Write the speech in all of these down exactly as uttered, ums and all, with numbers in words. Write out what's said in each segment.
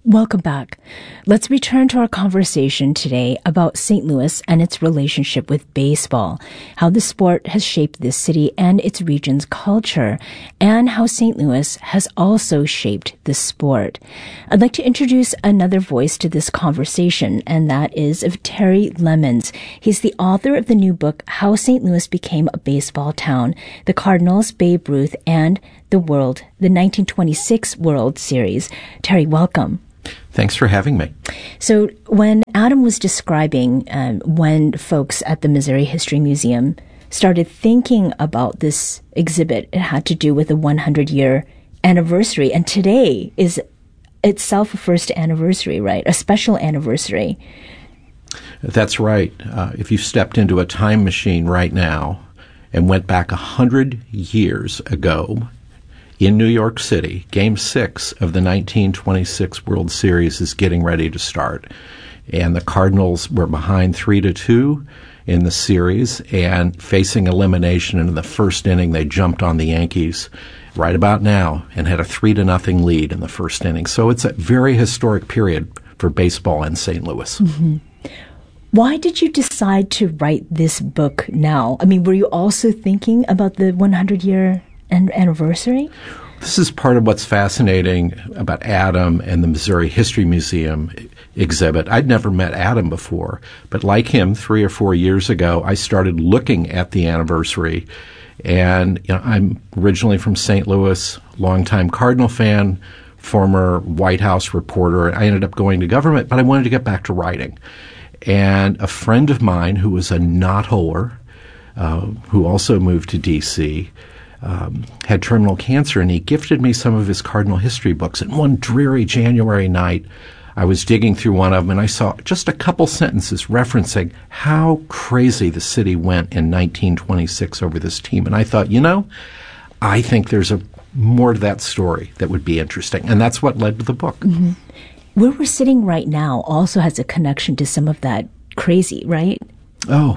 Welcome back. Let's return to our conversation today about Saint Louis and its relationship with baseball, how the sport has shaped this city and its region's culture, and how Saint Louis has also shaped the sport. I'd like to introduce another voice to this conversation, and that is of Terry Lemons. He's the author of the new book, How Saint Louis Became a Baseball Town, the Cardinals, Babe Ruth, and the World, the nineteen twenty-six World Series. Terry, welcome. Thanks for having me. So when Adam was describing um, when folks at the Missouri History Museum started thinking about this exhibit, it had to do with the hundred-year anniversary. And today is itself a first anniversary, right? A special anniversary. That's right. Uh, if you stepped into a time machine right now and went back one hundred years ago, in New York City, Game six of the nineteen twenty-six World Series is getting ready to start. And the Cardinals were behind three to two in the series and facing elimination. And in the first inning, they jumped on the Yankees right about now and had a three to nothing lead in the first inning. So it's a very historic period for baseball in Saint Louis. Mm-hmm. Why did you decide to write this book now? I mean, were you also thinking about the hundred-year anniversary? This is part of what's fascinating about Adam and the Missouri History Museum exhibit. I'd never met Adam before, but like him, three or four years ago, I started looking at the anniversary. And you know, I'm originally from Saint Louis, longtime Cardinal fan, former White House reporter. I ended up going to government, but I wanted to get back to writing. And a friend of mine who was a knotholer, uh, who also moved to D C, Um, had terminal cancer, and he gifted me some of his Cardinal history books. And one dreary January night, I was digging through one of them, and I saw just a couple sentences referencing how crazy the city went in nineteen twenty-six over this team. And I thought, you know, I think there's a more to that story that would be interesting. And that's what led to the book. Mm-hmm. Where we're sitting right now also has a connection to some of that crazy, right? Oh,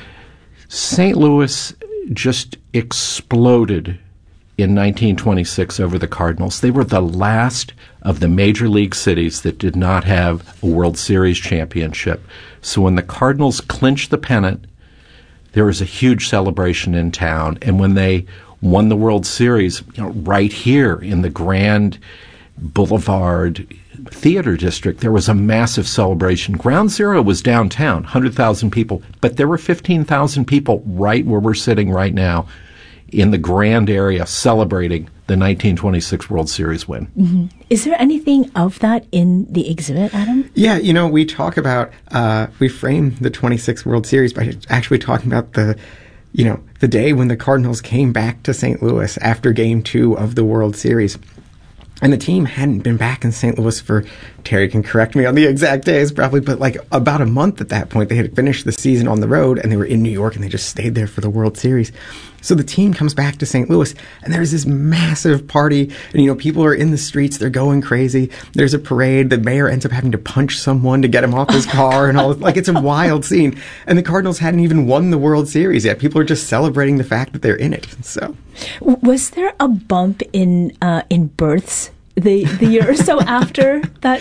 Saint Louis just exploded in nineteen twenty-six over the Cardinals. They were the last of the major league cities that did not have a World Series championship. So when the Cardinals clinched the pennant, there was a huge celebration in town. And when they won the World Series, you know, right here in the Grand Boulevard Theater District, there was a massive celebration. Ground Zero was downtown, one hundred thousand people, but there were fifteen thousand people right where we're sitting right now in the grand area celebrating the nineteen twenty-six World Series win. Mm-hmm. Is there anything of that in the exhibit, Adam? Yeah, you know, we talk about, uh, we frame the twenty-six World Series by actually talking about the, you know, the day when the Cardinals came back to Saint Louis after Game two of the World Series. And the team hadn't been back in Saint Louis for, Terry can correct me on the exact days probably, but like about a month at that point. They had finished the season on the road, and they were in New York, and they just stayed there for the World Series. So the team comes back to Saint Louis, and there's this massive party, and, you know, people are in the streets, they're going crazy. There's a parade. The mayor ends up having to punch someone to get him off his car, and all. Like, it's a wild scene. And the Cardinals hadn't even won the World Series yet. People are just celebrating the fact that they're in it. So, was there a bump in uh, in births the the year or so after that?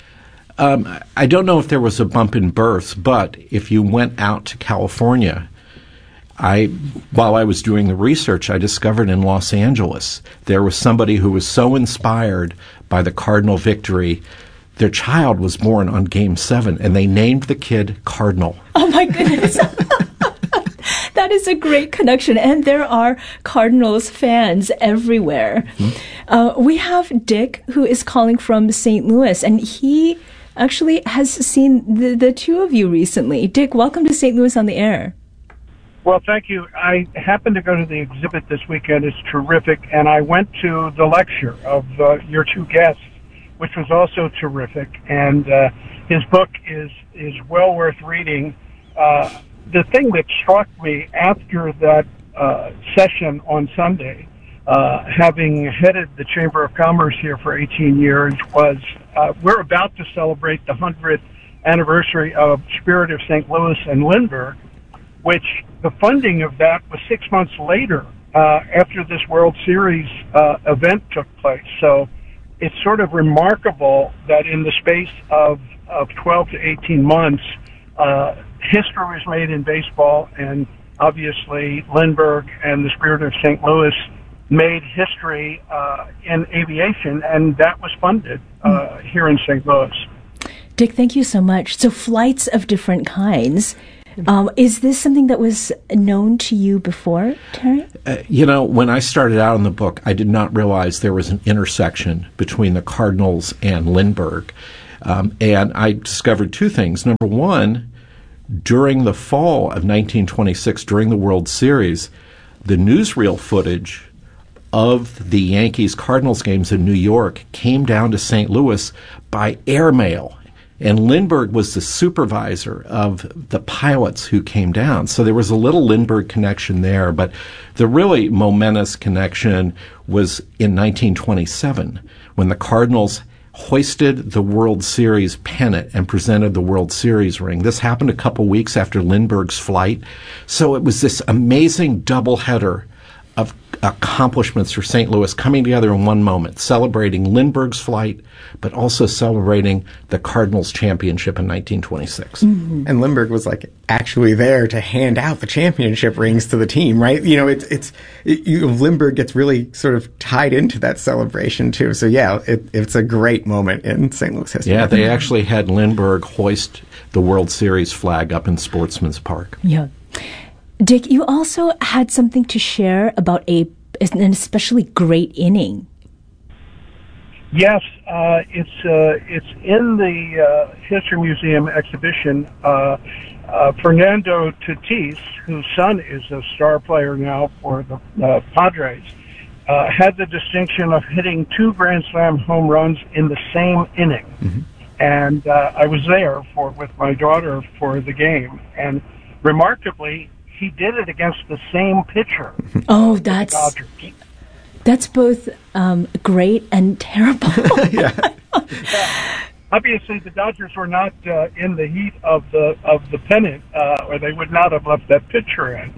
Um, I don't know if there was a bump in births, but if you went out to California, I, while I was doing the research, I discovered in Los Angeles there was somebody who was so inspired by the Cardinal victory, their child was born on Game seven, and they named the kid Cardinal. Oh, my goodness. That is a great connection, and there are Cardinals fans everywhere. Mm-hmm. Uh, we have Dick, who is calling from Saint Louis, and he actually has seen the, the two of you recently. Dick, welcome to Saint Louis on the Air. Well, thank you. I happened to go to the exhibit this weekend. It's terrific, and I went to the lecture of uh, your two guests, which was also terrific, and uh, his book is, is well worth reading. Uh, The thing that struck me after that uh, session on Sunday, uh, having headed the Chamber of Commerce here for eighteen years, was uh, we're about to celebrate the hundredth anniversary of Spirit of Saint Louis and Lindbergh, which the funding of that was six months later uh, after this World Series uh, event took place. So it's sort of remarkable that in the space of, of twelve to eighteen months, uh, history was made in baseball, and obviously Lindbergh and the Spirit of Saint Louis made history uh, in aviation, and that was funded uh, here in Saint Louis. Dick, thank you so much. So flights of different kinds. Um, is this something that was known to you before, Terry? Uh, you know, when I started out in the book, I did not realize there was an intersection between the Cardinals and Lindbergh. Um, and I discovered two things. Number one, during the fall of nineteen twenty-six, during the World Series, the newsreel footage of the Yankees-Cardinals games in New York came down to Saint Louis by airmail. And Lindbergh was the supervisor of the pilots who came down. So there was a little Lindbergh connection there. But the really momentous connection was in nineteen twenty-seven, when the Cardinals hoisted the World Series pennant and presented the World Series ring. This happened a couple weeks after Lindbergh's flight. So it was this amazing doubleheader of accomplishments for Saint Louis coming together in one moment, celebrating Lindbergh's flight, but also celebrating the Cardinals championship in nineteen twenty-six. Mm-hmm. And Lindbergh was like actually there to hand out the championship rings to the team, right? You know, it's it's it, you know, Lindbergh gets really sort of tied into that celebration too. So yeah, it, it's a great moment in Saint Louis history. Yeah, they actually had Lindbergh hoist the World Series flag up in Sportsman's Park. Yeah. Dick, you also had something to share about a an especially great inning. Yes, uh, it's uh, it's in the uh, History Museum exhibition. Uh, uh, Fernando Tatis, whose son is a star player now for the uh, Padres, uh, had the distinction of hitting two Grand Slam home runs in the same inning. Mm-hmm. And uh, I was there for with my daughter for the game, and remarkably, he did it against the same pitcher. Oh, that's that's both um, great and terrible. yeah. yeah. Obviously, the Dodgers were not uh, in the heat of the of the pennant, uh, or they would not have left that pitcher in.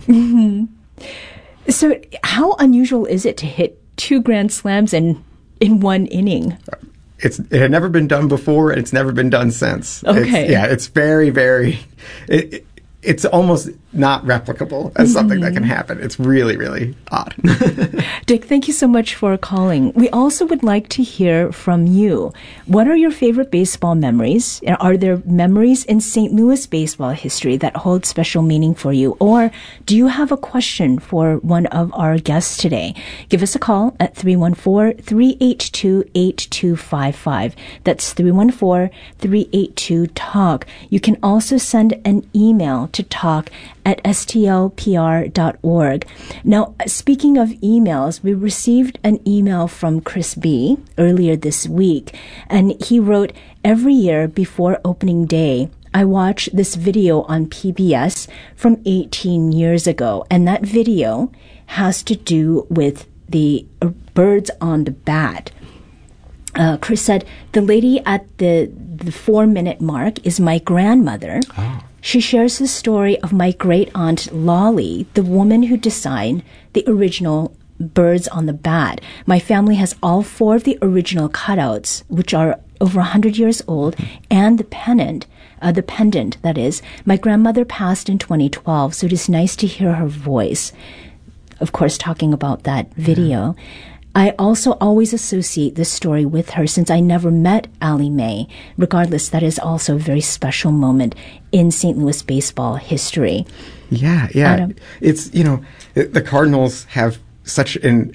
Mm-hmm. So, how unusual is it to hit two grand slams in in one inning? It's it had never been done before, and it's never been done since. Okay. It's, yeah, it's very, very. It, it, it's almost not replicable as something that can happen. It's really, really odd. Dick, thank you so much for calling. We also would like to hear from you. What are your favorite baseball memories? Are there memories in Saint Louis baseball history that hold special meaning for you? Or do you have a question for one of our guests today? Give us a call at three one four, three eight two, eight two five five. That's three one four, three eight two, talk. You can also send an email to talk at s t l p r dot org. Now, speaking of emails, we received an email from Chris B. earlier this week, and he wrote, "Every year before opening day, I watch this video on P B S from eighteen years ago, and that video has to do with the uh, birds on the bat." Uh, Chris said, "The lady at the, the four-minute mark is my grandmother. Oh. She shares the story of my great-aunt Lolly, the woman who designed the original birds on the bat. My family has all four of the original cutouts, which are over one hundred years old, and the pennant, uh, the pendant, that is. My grandmother passed in twenty twelve, so it is nice to hear her voice." Of course, talking about that video. Yeah. I also always associate this story with her since I never met Allie Mae. Regardless, that is also a very special moment in Saint Louis baseball history. Yeah, yeah. Adam? It's, you know, the Cardinals have such an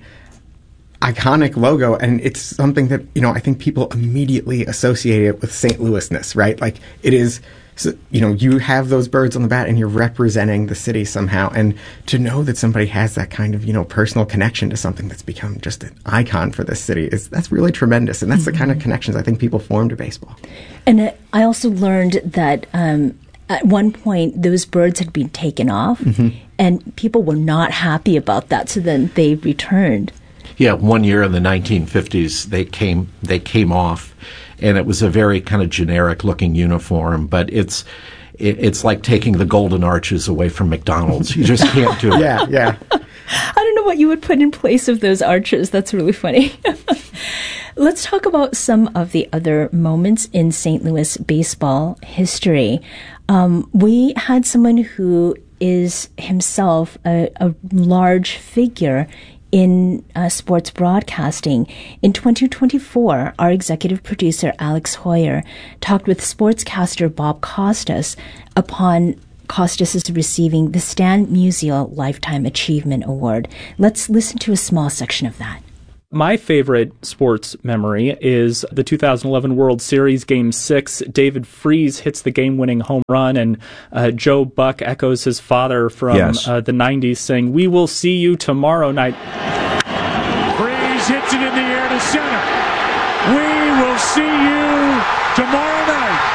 iconic logo, and it's something that, you know, I think people immediately associate it with Saint Louisness, right? Like, it is... So, you know, you have those birds on the bat and you're representing the city somehow. And to know that somebody has that kind of, you know, personal connection to something that's become just an icon for this city, is that's really tremendous. And that's mm-hmm. the kind of connections I think people form to baseball. And uh, I also learned that um, at one point those birds had been taken off mm-hmm. and people were not happy about that. So then they returned. Yeah, one year in the nineteen fifties, they came they came off. And it was a very kind of generic-looking uniform, but it's it, it's like taking the golden arches away from McDonald's. You just can't do it. Yeah, yeah. I don't know what you would put in place of those arches. That's really funny. Let's talk about some of the other moments in Saint Louis baseball history. Um, we had someone who is himself a, a large figure in uh, sports broadcasting. In twenty twenty-four, our executive producer, Alex Hoyer, talked with sportscaster Bob Costas upon Costas' receiving the Stan Musial Lifetime Achievement Award. Let's listen to a small section of that. My favorite sports memory is the two thousand eleven World Series Game six. David Freese hits the game-winning home run, and uh, Joe Buck echoes his father from yes. uh, the nineties, saying, "We will see you tomorrow night." Freese hits it in the air to center. "We will see you tomorrow night."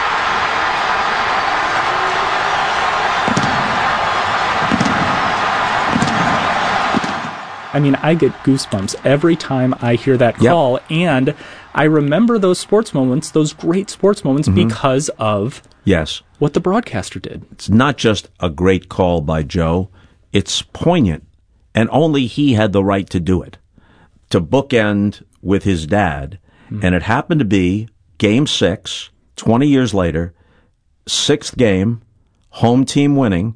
I mean, I get goosebumps every time I hear that call, yep. and I remember those sports moments, those great sports moments, mm-hmm. because of yes. what the broadcaster did. It's not just a great call by Joe, it's poignant, and only he had the right to do it, to bookend with his dad, mm-hmm. and it happened to be Game six, twenty years later, sixth game, home team winning,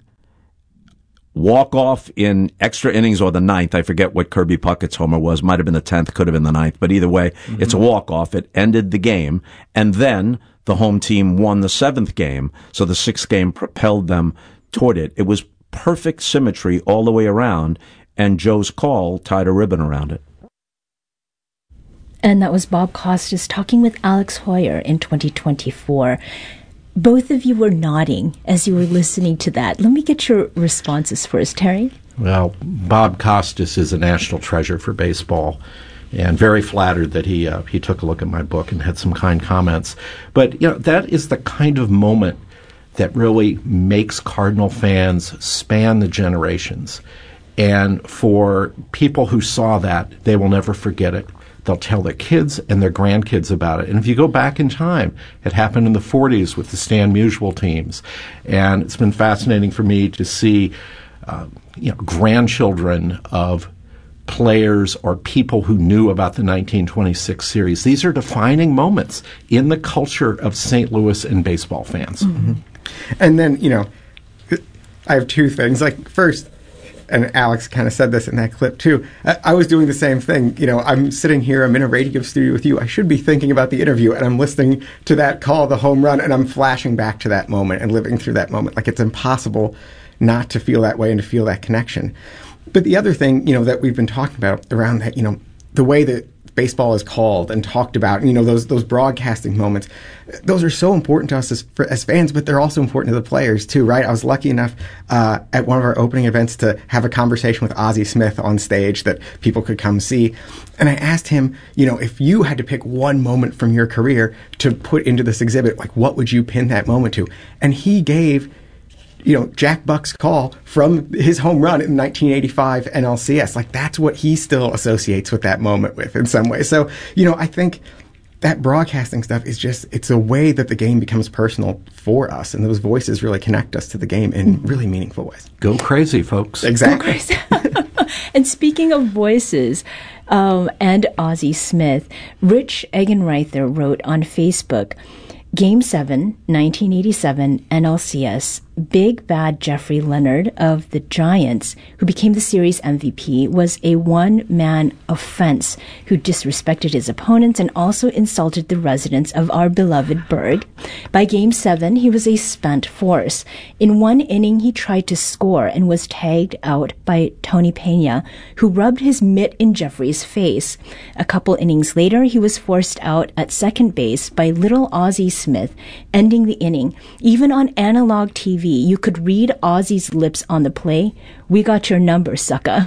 walk-off in extra innings or the ninth. I forget what Kirby Puckett's homer was. Might have been the tenth, could have been the ninth. But either way, mm-hmm. it's a walk-off. It ended the game. And then the home team won the seventh game. So the sixth game propelled them toward it. It was perfect symmetry all the way around. And Joe's call tied a ribbon around it. And that was Bob Costas talking with Alex Hoyer in twenty twenty-four. Both of you were nodding as you were listening to that. Let me get your responses first, Terry. Well, Bob Costas is a national treasure for baseball, and very flattered that he uh, he took a look at my book and had some kind comments. But you know, that is the kind of moment that really makes Cardinal fans span the generations. And for people who saw that, they will never forget it. They'll tell their kids and their grandkids about it. And if you go back in time, it happened in the forties with the Stan Musial teams. And it's been fascinating for me to see uh, you know, grandchildren of players or people who knew about the nineteen twenty-six series. These are defining moments in the culture of Saint Louis and baseball fans. Mm-hmm. And then, you know, I have two things. Like, first, and Alex kind of said this in that clip too, I, I was doing the same thing. You know, I'm sitting here, I'm in a radio studio with you. I should be thinking about the interview, and I'm listening to that call, the home run, and I'm flashing back to that moment and living through that moment. Like, it's impossible not to feel that way and to feel that connection. But the other thing, you know, that we've been talking about around that, you know, the way that baseball is called and talked about, you know, those those broadcasting moments, those are so important to us as, as fans, but they're also important to the players too, right? I was lucky enough uh, at one of our opening events to have a conversation with Ozzie Smith on stage that people could come see. And I asked him, you know, if you had to pick one moment from your career to put into this exhibit, like, what would you pin that moment to? And he gave, you know, Jack Buck's call from his home run in nineteen eighty-five N L C S. Like, that's what he still associates with that moment with in some way. So, you know, I think that broadcasting stuff is just, it's a way that the game becomes personal for us, and those voices really connect us to the game in really meaningful ways. Go crazy, folks. Exactly. Go crazy. And speaking of voices um, and Ozzie Smith, Rich Eggenreither wrote on Facebook, Game seven, nineteen eighty-seven N L C S, Big Bad Jeffrey Leonard of the Giants, who became the series M V P, was a one-man offense who disrespected his opponents and also insulted the residents of our beloved burg. By Game seven, he was a spent force. In one inning, he tried to score and was tagged out by Tony Pena, who rubbed his mitt in Jeffrey's face. A couple innings later, he was forced out at second base by little Ozzie Smith, ending the inning. Even on analog T V, you could read Ozzie's lips on the play. "We got your number, sucker."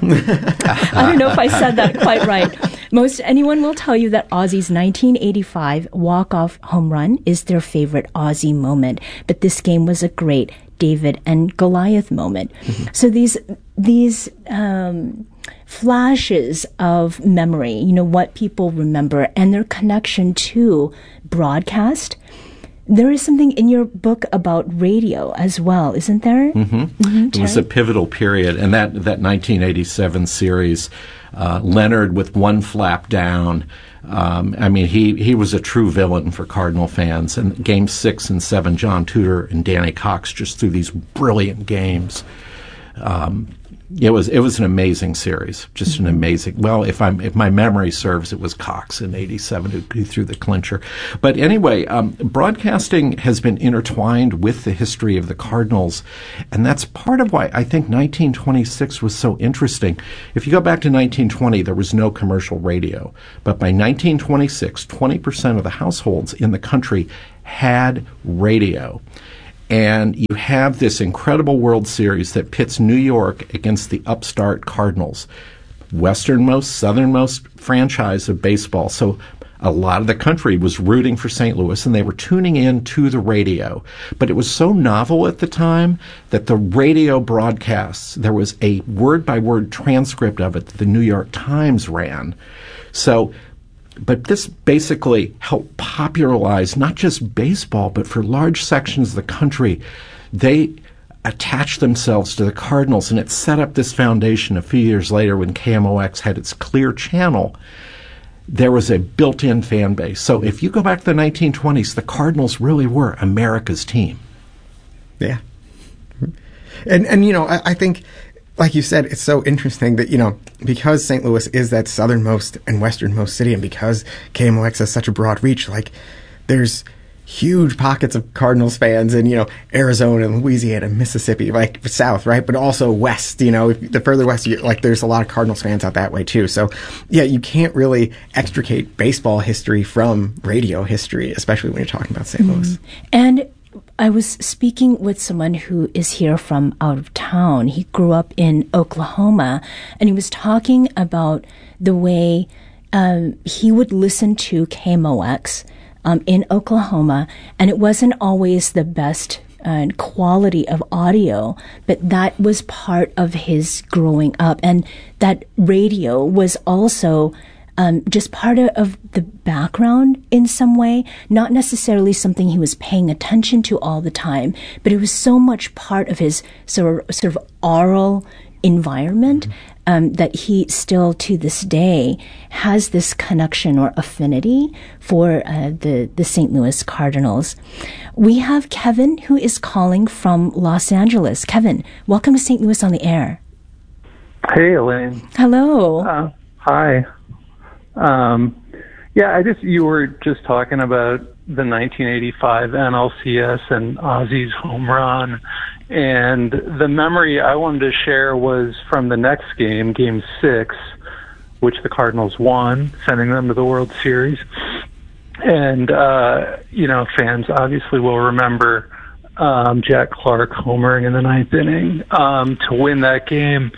I don't know if I said that quite right. Most anyone will tell you that Ozzie's nineteen eighty-five walk-off home run is their favorite Ozzie moment, but this game was a great David and Goliath moment. Mm-hmm. So these these um, flashes of memory, you know, what people remember and their connection to broadcast. There is something in your book about radio as well, isn't there? Mm-hmm. Mm-hmm. It was a pivotal period, and that, that nineteen eighty-seven series, uh, Leonard with one flap down, Um, I mean, he, he was a true villain for Cardinal fans. And Game six and seven, John Tudor and Danny Cox just threw these brilliant games. Um, it was it was an amazing series, just an amazing. Well, if I'm if my memory serves, it was Cox in eighty-seven who, who threw the clincher. But anyway, um, broadcasting has been intertwined with the history of the Cardinals, and that's part of why I think nineteen twenty-six was so interesting. If you go back to nineteen twenty, there was no commercial radio, but by nineteen twenty-six, twenty percent of the households in the country had radio. And you have this incredible World Series that pits New York against the upstart Cardinals, westernmost, southernmost franchise of baseball. So a lot of the country was rooting for Saint Louis, and they were tuning in to the radio. But it was so novel at the time that the radio broadcasts, there was a word-by-word transcript of it that the New York Times ran. So But this basically helped popularize not just baseball, but for large sections of the country, they attached themselves to the Cardinals, and it set up this foundation a few years later when K M O X had its clear channel. There was a built-in fan base. So if you go back to the nineteen twenties, the Cardinals really were America's team. Yeah. And, and you know, I, I think, like you said, it's so interesting that, you know, because Saint Louis is that southernmost and westernmost city, and because K M O X has such a broad reach, like, there's huge pockets of Cardinals fans in, you know, Arizona, Louisiana, Mississippi, like, south, right? But also west, you know, if, the further west, you, like, there's a lot of Cardinals fans out that way, too. So, yeah, you can't really extricate baseball history from radio history, especially when you're talking about Saint Louis. And I was speaking with someone who is here from out of town. He grew up in Oklahoma, and he was talking about the way um, he would listen to K M O X um, in Oklahoma, and it wasn't always the best uh, quality of audio, but that was part of his growing up, and that radio was also Um, just part of, of the background in some way, not necessarily something he was paying attention to all the time, but it was so much part of his sort of, sort of oral environment um, that he still to this day has this connection or affinity for uh, the, the Saint Louis Cardinals. We have Kevin who is calling from Los Angeles. Kevin, welcome to Saint Louis on the Air. Hey, Elaine. Hello. Uh, hi. Um, yeah, I just, you were just talking about the nineteen eighty-five N L C S and Ozzy's home run. And the memory I wanted to share was from the next game, Game six, which the Cardinals won, sending them to the World Series. And, uh, you know, fans obviously will remember um, Jack Clark homering in the ninth inning um, to win that game.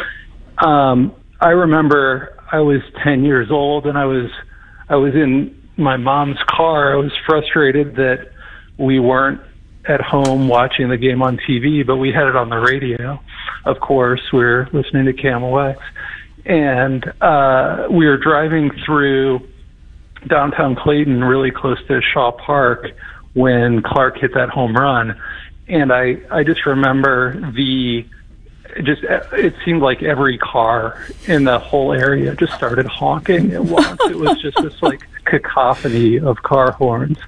Um, I remember I was ten years old, and I was I was in my mom's car. I was frustrated that we weren't at home watching the game on T V, but we had it on the radio. Of course, we were listening to K M O X, and uh, we were driving through downtown Clayton, really close to Shaw Park, when Clark hit that home run. And I, I just remember the Just it seemed like every car in the whole area just started honking at once. It was just this like cacophony of car horns,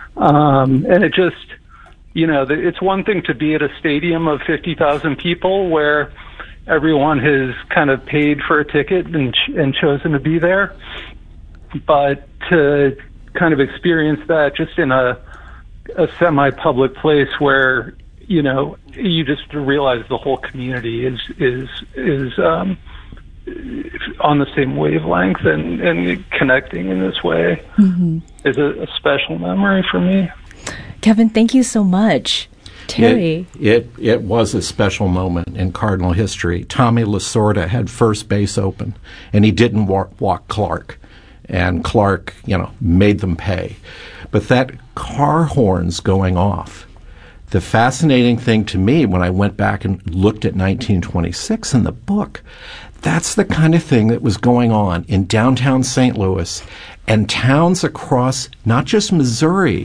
um, and it just, you know, it's one thing to be at a stadium of fifty thousand people where everyone has kind of paid for a ticket and and chosen to be there, but to kind of experience that just in a a semi-public place where, you know, you just realize the whole community is is is um, on the same wavelength and, and connecting in this way mm-hmm. is a, a special memory for me. Kevin, thank you so much. Terry. It, it, it was a special moment in Cardinal history. Tommy Lasorda had first base open, and he didn't walk, walk Clark. And Clark, you know, made them pay. But that car horns going off, the fascinating thing to me when I went back and looked at nineteen twenty-six in the book, that's the kind of thing that was going on in downtown Saint Louis and towns across not just Missouri,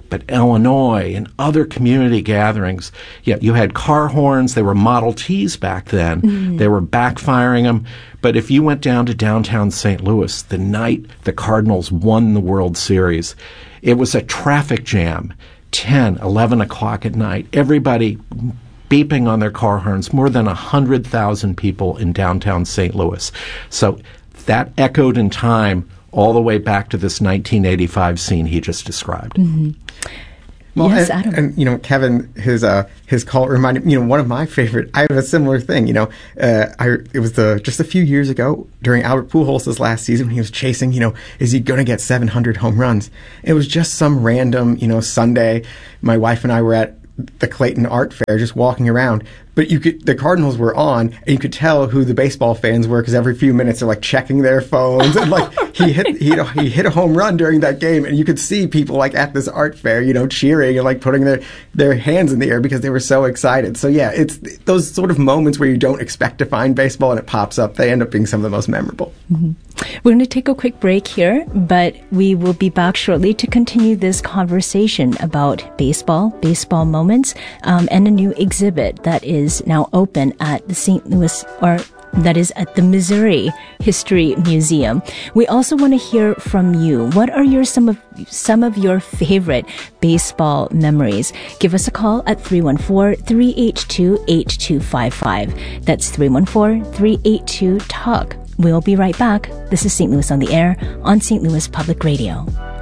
but Illinois and other community gatherings. Yeah, you had car horns. They were Model Ts back then. Mm-hmm. They were backfiring them. But if you went down to downtown Saint Louis the night the Cardinals won the World Series, it was a traffic jam, ten, eleven o'clock at night. Everybody beeping on their car horns, more than one hundred thousand people in downtown Saint Louis. So that echoed in time all the way back to this nineteen eighty-five scene he just described. Mm-hmm. Well, yes, and, Adam. and, you know, Kevin, his uh, his call reminded me, you know, one of my favorite, I have a similar thing, you know, uh, I it was the just a few years ago during Albert Pujols' last season when he was chasing, you know, is he going to get seven hundred home runs? It was just some random, you know, Sunday. My wife and I were at the Clayton Art Fair just walking around. But you could, the Cardinals were on, and you could tell who the baseball fans were because every few minutes they're like checking their phones, and like he hit he he hit a home run during that game, and you could see people like at this art fair, you know, cheering and like putting their their hands in the air because they were so excited. So yeah, it's those sort of moments where you don't expect to find baseball and it pops up. They end up being some of the most memorable. Mm-hmm. We're going to take a quick break here, but we will be back shortly to continue this conversation about baseball, baseball moments, um, and a new exhibit that is now open at the Saint Louis, or that is at the Missouri History Museum. We also want to hear from you. What are your some of some of your favorite baseball memories? Give us a call at three one four, three eight two, eight two five five. That's three one four, three eight two, talk. We'll be right back. This is Saint Louis on the Air on Saint Louis Public Radio.